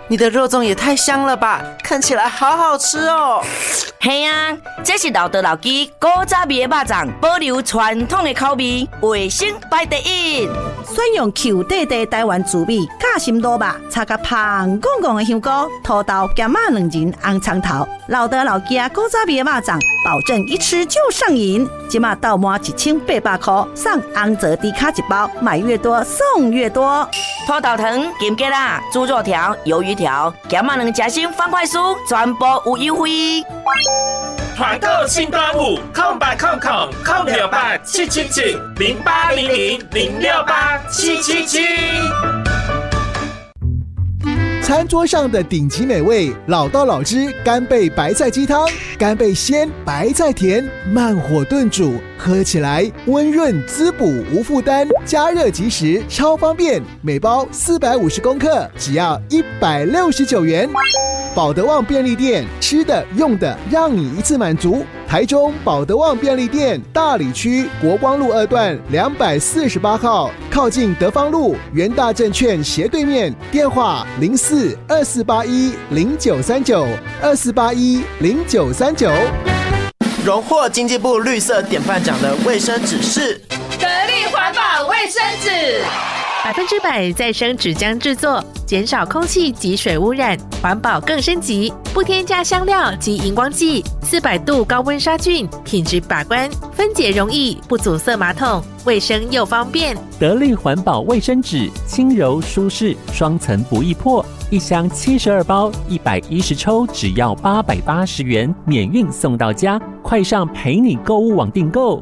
你的肉粽也太香了吧，看起来好好吃哦。 嘿啊，这是老德老鸡古早味的肉粽，保留传统的口味，卫生排第一。 选用 Q 弟弟台湾滋味夹心卤肉，插甲香滚滚的香菇、土豆、咸仔两仁、红葱头，老德老鸡古早味的肉粽，保证一吃就上瘾。今麦到满1800块，送红泽低卡一包，买越多送越多。 土豆糖、金桔啦、猪肉条、鱿鱼条、咸仔两夹心方块酥，全部有优惠。 团购新端午，0800-777-0800-068-777。 餐桌上的顶级美味，老道老汁干贝白菜鸡汤，干贝鲜，白菜甜，慢火炖煮，喝起来温润滋补无负担，加热即食，超方便。每包450公克，只要169元。保德旺便利店，吃的用的让你一次满足。台中保德旺便利店大里区国光路2段248号，靠近德芳路元大证券斜对面，电话04-2481-0939，2481-0939。 荣获经济部绿色典范奖的卫生纸是得力环保卫生纸 ，100%再生纸浆制作，减少空气及水污染，环保更升级，不添加香料及荧光剂，400度高温杀菌，品质把关，分解容易，不阻塞马桶，卫生又方便。 得力环保卫生纸，轻柔舒适，双层不易破，一箱72包，110抽，只要880元，免运送到家。快上陪你购物网订购。